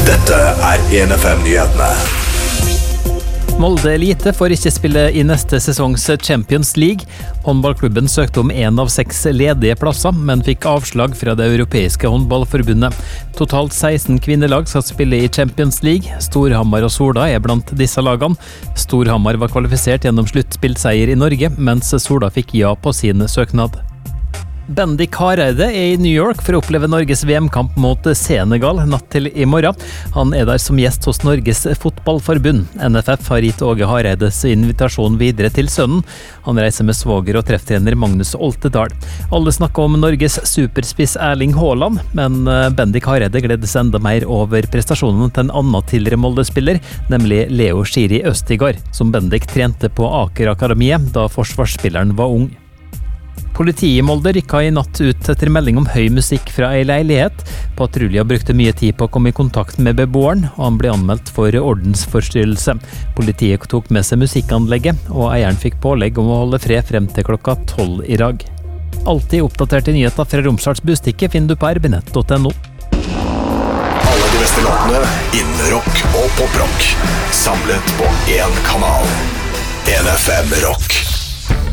Dette 1FM-nyhetene. Molde Elite får ikke spille i neste sesongs Champions League. Håndballklubben søkte om 1 av 6 ledige plasser, men fikk avslag fra det europeiske håndballforbundet. Totalt 16 kvinnelag skal spille i Champions League. Storhamar og Sola blant disse lagene. Storhamar var kvalifisert gjennom sluttspillseier i Norge, mens Sola fikk ja på sin søknad. Bendik Hareide i New York for å oppleve Norges VM-kamp mot Senegal natt til i morgen. Han der som gjest hos Norges fotballforbund. NFF har gitt Åge Hareides invitasjon videre til sønnen. Han reiser med svoger og trefftrener Magnus Oltedal. Alle snakker om Norges superspiss Erling Haaland, men Bendik Hareide gledes enda mer over prestasjonen til en annen tidligere Molde-spiller, nemlig Leo Schiri Østigard, som Bendik trente på Aker Akademiet da forsvarsspilleren var ung. Politiet i Molde rykka i natt ut etter melding om høy musikk fra ei leilighet. Patrulja brukte mye tid på å komme i kontakt med beboeren, og han ble anmeldt for ordensforstyrrelse. Politiet tok med seg musikkanlegget, og eieren fikk pålegg om å holde fred frem til klokka 12 i dag. Alltid oppdaterte nyheter fra Romsdals Bustikke finner du på rbnett.no. Alle de beste låtene innen rock og poprock, samlet på én kanal. 1FM Rock.